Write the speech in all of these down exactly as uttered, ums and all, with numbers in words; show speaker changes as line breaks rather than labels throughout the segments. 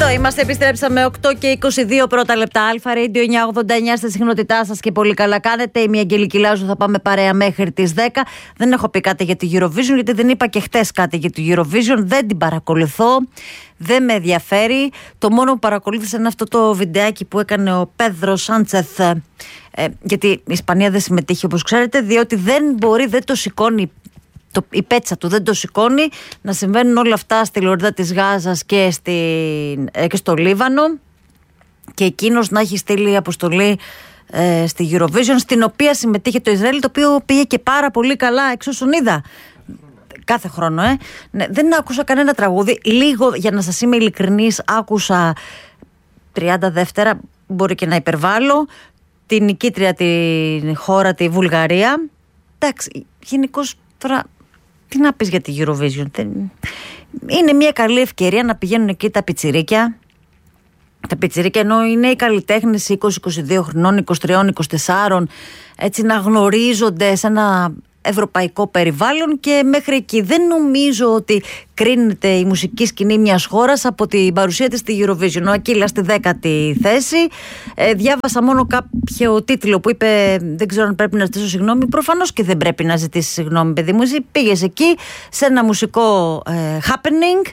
Εδώ είμαστε, επιστρέψαμε οκτώ και είκοσι δύο πρώτα λεπτά. Αλφα Radio εννιακόσια ογδόντα εννιά στη συχνότητά σας και πολύ καλά κάνετε. Είμαι η Αγγελική Λάζου, θα πάμε παρέα μέχρι τις δέκα. Δεν έχω πει κάτι για τη Eurovision, γιατί δεν είπα και χτες κάτι για τη Eurovision. Δεν την παρακολουθώ, δεν με ενδιαφέρει. Το μόνο που παρακολούθησα είναι αυτό το βιντεάκι που έκανε ο Πέδρο Σάντσεθ. Ε, γιατί η Ισπανία δεν συμμετείχε, όπως ξέρετε, διότι δεν μπορεί, δεν το σηκώνει. Το, η πέτσα του δεν το σηκώνει να συμβαίνουν όλα αυτά στη Λωρίδα της Γάζας και, στην, ε, και στο Λίβανο, και εκείνος να έχει στείλει αποστολή ε, στη Eurovision, στην οποία συμμετείχε το Ισραήλ, το οποίο πήγε και πάρα πολύ καλά, εξ όσων είδα. Κάθε χρόνο, ε. Ναι, δεν άκουσα κανένα τραγούδι. Λίγο, για να σας είμαι ειλικρινής, άκουσα τριάντα δεύτερα, μπορεί και να υπερβάλλω, την νικήτρια τη χώρα, τη Βουλγαρία. Εντάξει, γενικώς τώρα τι να πεις για τη Eurovision. Είναι μια καλή ευκαιρία να πηγαίνουν εκεί τα πιτσιρίκια. Τα πιτσιρίκια, ενώ είναι οι καλλιτέχνες είκοσι είκοσι δύο χρονών, είκοσι τρία, είκοσι τέσσερα, έτσι να γνωρίζονται σε ένα ευρωπαϊκό περιβάλλον, και μέχρι εκεί δεν νομίζω ότι κρίνεται η μουσική σκηνή μιας χώρας από την παρουσία της στη Eurovision. Ο Ακύλας στη δέκατη θέση. Ε, διάβασα μόνο κάποιο τίτλο που είπε, δεν ξέρω αν πρέπει να ζητήσω συγγνώμη. Προφανώς και δεν πρέπει να ζητήσει συγγνώμη, παιδί μου. Εσύ πήγες εκεί σε ένα μουσικό ε, happening.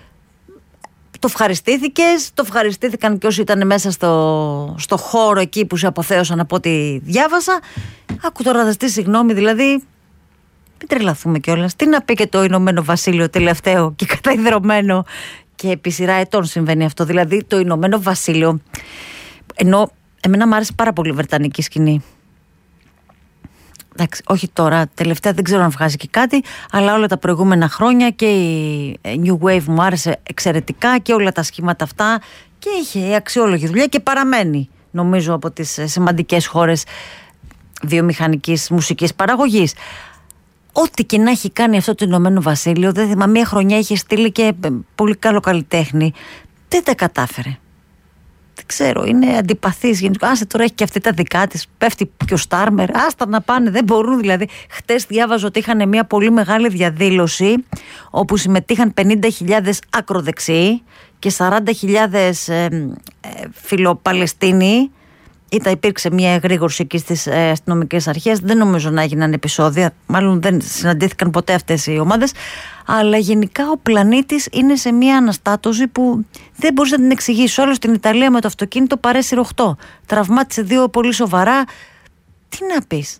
Το ευχαριστήθηκες, το ευχαριστήθηκαν και όσοι ήταν μέσα στο, στο χώρο εκεί που σε αποθέωσαν, από ό,τι διάβασα. Άκου τώρα να ζητήσει συγγνώμη, δηλαδή. Μην τρελαθούμε κιόλας. Τι να πει και το Ηνωμένο Βασίλειο τελευταίο και καταϊδρωμένο, και επί σειρά ετών συμβαίνει αυτό. Δηλαδή το Ηνωμένο Βασίλειο, ενώ εμένα μου άρεσε πάρα πολύ η βρετανική σκηνή. Εντάξει, όχι τώρα, τελευταία δεν ξέρω αν βγάζει και κάτι, αλλά όλα τα προηγούμενα χρόνια και η New Wave μου άρεσε εξαιρετικά, και όλα τα σχήματα αυτά, και είχε αξιόλογη δουλειά και παραμένει, νομίζω, από τις σημαντικές χώρες βιομηχανικής μουσικής παραγωγής. Ό,τι και να έχει κάνει αυτό το Ηνωμένο Βασίλειο, δεν θυμάμαι, μία χρονιά είχε στείλει και πολύ καλό καλλιτέχνη, δεν τα κατάφερε. Δεν ξέρω, είναι αντιπαθής γενικά. Άσε, τώρα έχει και αυτή τα δικά της. Πέφτει και ο Στάρμερ. Άστα να πάνε, δεν μπορούν δηλαδή. Χτες διάβαζα ότι είχαν μια πολύ μεγάλη διαδήλωση όπου συμμετείχαν πενήντα χιλιάδες ακροδεξιοί και σαράντα χιλιάδες ε, ε, φιλοπαλαιστίνοι. Ήταν, υπήρξε μια εγρήγορση εκεί στις ε, αστυνομικές αρχές. Δεν νομίζω να έγιναν επεισόδια. Μάλλον δεν συναντήθηκαν ποτέ αυτές οι ομάδες. Αλλά γενικά ο πλανήτης είναι σε μια αναστάτωση που δεν μπορείς να την εξηγήσεις. Όλο στην Ιταλία με το αυτοκίνητο παρέσυρε οκτώ. Τραυμάτισε δύο πολύ σοβαρά. Τι να πεις.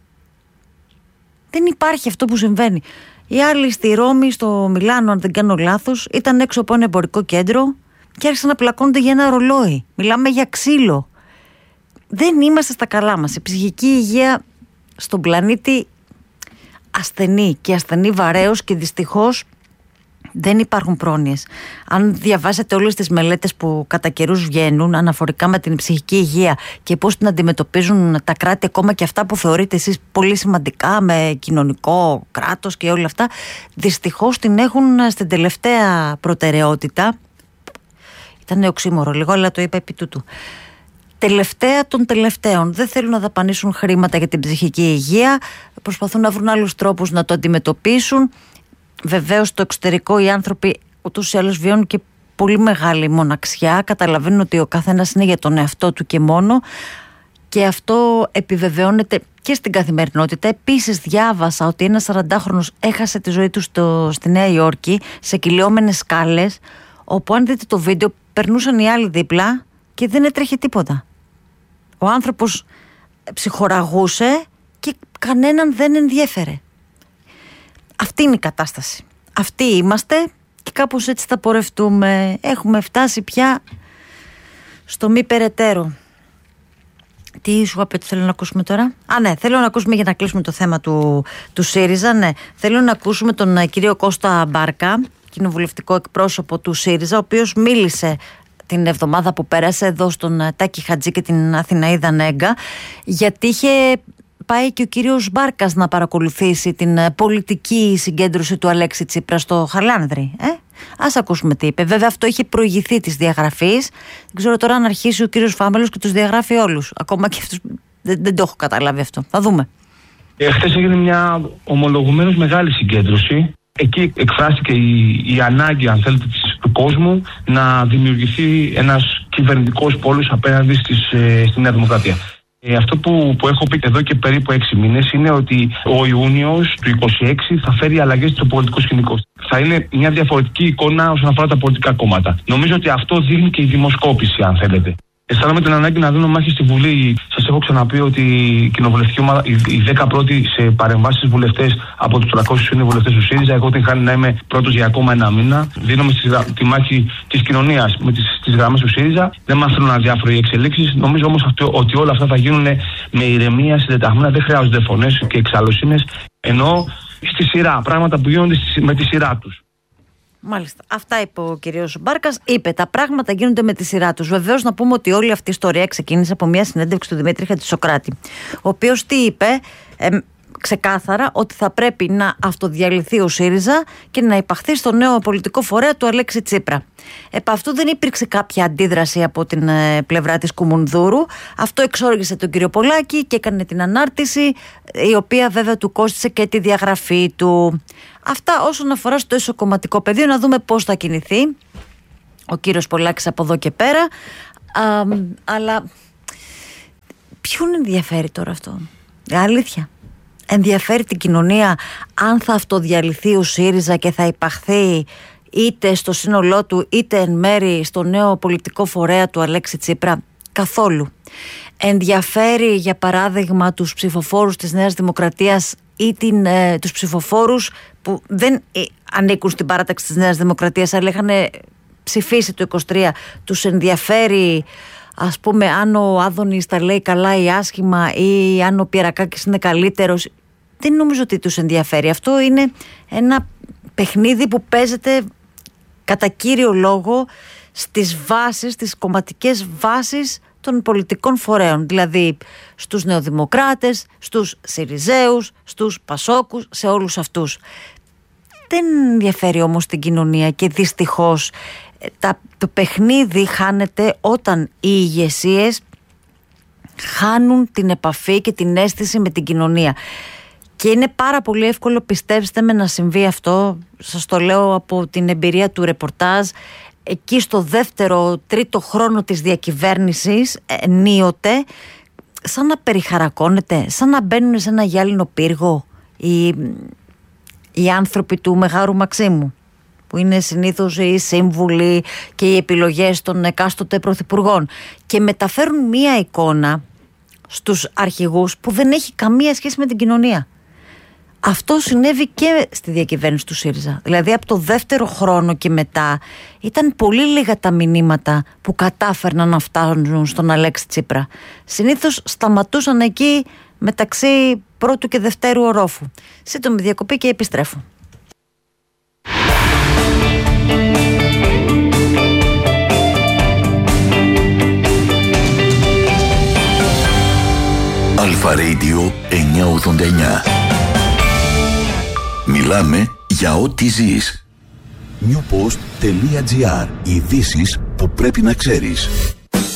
Δεν υπάρχει αυτό που συμβαίνει. Οι άλλοι στη Ρώμη, στο Μιλάνο, αν δεν κάνω λάθος, ήταν έξω από ένα εμπορικό κέντρο και άρχισαν να πλακώνονται για ένα ρολόι. Μιλάμε για ξύλο. Δεν είμαστε στα καλά μας. Η ψυχική υγεία στον πλανήτη ασθενεί, και ασθενεί βαρέως, και δυστυχώς δεν υπάρχουν πρόνοιες. Αν διαβάσετε όλες τις μελέτες που κατά καιρούς βγαίνουν αναφορικά με την ψυχική υγεία και πώς την αντιμετωπίζουν τα κράτη, ακόμα και αυτά που θεωρείτε εσείς πολύ σημαντικά, με κοινωνικό κράτος και όλα αυτά, δυστυχώς την έχουν στην τελευταία προτεραιότητα. Ήταν οξύμορο λίγο, αλλά το είπα επί τούτου. Τελευταία των τελευταίων. Δεν θέλουν να δαπανίσουν χρήματα για την ψυχική υγεία. Προσπαθούν να βρουν άλλους τρόπους να το αντιμετωπίσουν. Βεβαίως στο εξωτερικό οι άνθρωποι ούτως ή άλλως βιώνουν και πολύ μεγάλη μοναξιά. Καταλαβαίνουν ότι ο καθένας είναι για τον εαυτό του και μόνο. Και αυτό επιβεβαιώνεται και στην καθημερινότητα. Επίσης διάβασα ότι ένας σαραντάχρονος έχασε τη ζωή του στο, στη Νέα Υόρκη, σε κυλιόμενες σκάλες, όπου αν δείτε το βίντεο περνούσαν οι άλλοι δίπλα και δεν έτρεχε τίποτα. Ο άνθρωπος ψυχοραγούσε και κανέναν δεν ενδιέφερε. Αυτή είναι η κατάσταση. Αυτή είμαστε και κάπως έτσι θα πορευτούμε. Έχουμε φτάσει πια στο μη περαιτέρω. Τι σου είπα ότι θέλω να ακούσουμε τώρα? Α, ναι, θέλω να ακούσουμε, για να κλείσουμε το θέμα του, του ΣΥΡΙΖΑ. Ναι, θέλω να ακούσουμε τον κύριο Κώστα Μπάρκα, κοινοβουλευτικό εκπρόσωπο του ΣΥΡΙΖΑ, ο οποίος μίλησε την εβδομάδα που πέρασε εδώ στον Τάκη Χατζή και την Αθηναίδα Νέγκα, γιατί είχε πάει και ο κύριος Μπάρκας να παρακολουθήσει την πολιτική συγκέντρωση του Αλέξη Τσίπρα στο Χαλάνδρη. Ε? Ας ακούσουμε τι είπε. Βέβαια αυτό είχε προηγηθεί της διαγραφής. Δεν ξέρω τώρα αν αρχίσει ο κύριος Φάμελος και τους διαγράφει όλους. Ακόμα και αυτούς δεν, δεν το έχω καταλάβει αυτό. Θα δούμε.
Ε, χθες έγινε μια ομολογουμένως μεγάλη συγκέντρωση. Εκεί εκφράστηκε η, η ανάγκη, αν θέλετε, της του κόσμου να δημιουργηθεί ένας κυβερνητικός πόλος απέναντι στις, ε, στη Νέα Δημοκρατία. Ε, αυτό που, που έχω πει εδώ και περίπου έξι μήνες είναι ότι ο Ιούνιος του είκοσι έξι θα φέρει αλλαγές στο πολιτικό σκηνικό. Θα είναι μια διαφορετική εικόνα όσον αφορά τα πολιτικά κόμματα. Νομίζω ότι αυτό δείχνει και η δημοσκόπηση, αν θέλετε. Αισθάνομαι την ανάγκη να δίνω μάχη στη Βουλή. Σας έχω ξαναπεί ότι η κοινοβουλευτική ομάδα, οι δέκα πρώτοι σε παρεμβάσεις βουλευτές από τους τριακόσιους είναι βουλευτές του ΣΥΡΙΖΑ. Εγώ την χάνει να είμαι πρώτος για ακόμα ένα μήνα. Δίνομαι στη, τη μάχη της κοινωνίας με τις, τις γραμμές του ΣΥΡΙΖΑ. Δεν μας θέλουν αδιάφοροι οι εξελίξεις. Νομίζω όμως αυτό, ότι όλα αυτά θα γίνουν με ηρεμία, συντεταγμένα. Δεν χρειάζονται φωνές και εξαλωσίνες. Ενώ στη σειρά, πράγματα που γίνονται με τη σειρά τους.
Μάλιστα. Αυτά είπε ο κύριος Μπάρκας. Είπε τα πράγματα γίνονται με τη σειρά τους. Βεβαίως, να πούμε ότι όλη αυτή η ιστορία ξεκίνησε από μια συνέντευξη του Δημήτρη Χατζησοκράτη, ο οποίος τι είπε, ε, ξεκάθαρα ότι θα πρέπει να αυτοδιαλυθεί ο ΣΥΡΙΖΑ και να υπαχθεί στο νέο πολιτικό φορέα του Αλέξη Τσίπρα. Επ' αυτού δεν υπήρξε κάποια αντίδραση από την ε, πλευρά της Κουμουνδούρου. Αυτό εξόργησε τον κύριο Πολάκη και έκανε την ανάρτηση, η οποία βέβαια του κόστισε και τη διαγραφή του. Αυτά όσον αφορά στο εσωκομματικό πεδίο. Να δούμε πώς θα κινηθεί ο κύριος Πολάκης από εδώ και πέρα. Α, αλλά ποιον ενδιαφέρει τώρα αυτό? Αλήθεια. Ενδιαφέρει την κοινωνία αν θα αυτοδιαλυθεί ο ΣΥΡΙΖΑ και θα υπαχθεί είτε στο σύνολό του είτε εν μέρη στο νέο πολιτικό φορέα του Αλέξη Τσίπρα? Καθόλου. Ενδιαφέρει για παράδειγμα τους ψηφοφόρους της Νέας Δημοκρατίας ή την, ε, τους ψηφοφόρους που δεν ε, ανήκουν στην παράταξη της Νέας Δημοκρατίας αλλά είχαν ψηφίσει το είκοσι τρία? Τους ενδιαφέρει, ας πούμε, αν ο Άδωνης τα λέει καλά ή άσχημα ή αν ο Πιερακάκης είναι καλύτερος? Δεν νομίζω ότι τους ενδιαφέρει. Αυτό είναι ένα παιχνίδι που παίζεται κατά κύριο λόγο στις βάσεις, στις κομματικές βάσεις των πολιτικών φορέων, δηλαδή στους νεοδημοκράτες, στους Συριζέους, στους Πασόκους, σε όλους αυτούς. Δεν ενδιαφέρει όμως την κοινωνία και δυστυχώς τα, το παιχνίδι χάνεται όταν οι ηγεσίες χάνουν την επαφή και την αίσθηση με την κοινωνία. Και είναι πάρα πολύ εύκολο, πιστέψτε με, να συμβεί αυτό. Σας το λέω από την εμπειρία του ρεπορτάζ. Εκεί στο δεύτερο, τρίτο χρόνο της διακυβέρνησης, ενίοτε, σαν να περιχαρακώνεται, σαν να μπαίνουν σε ένα γυάλινο πύργο οι, οι άνθρωποι του Μεγάρου Μαξίμου, που είναι συνήθως οι σύμβουλοι και οι επιλογές των εκάστοτε πρωθυπουργών, και μεταφέρουν μία εικόνα στους αρχηγούς που δεν έχει καμία σχέση με την κοινωνία. Αυτό συνέβη και στη διακυβέρνηση του ΣΥΡΙΖΑ. Δηλαδή από το δεύτερο χρόνο και μετά ήταν πολύ λίγα τα μηνύματα που κατάφερναν να φτάνουν στον Αλέξη Τσίπρα. Συνήθως σταματούσαν εκεί μεταξύ πρώτου και δευτέρου ορόφου. Σύντομη διακοπή και επιστρέφω.
Αλφα Radio εννιακόσια ογδόντα εννιά. Μιλάμε για ό,τι ζεις. newpost.gr. Ειδήσεις που πρέπει να ξέρεις.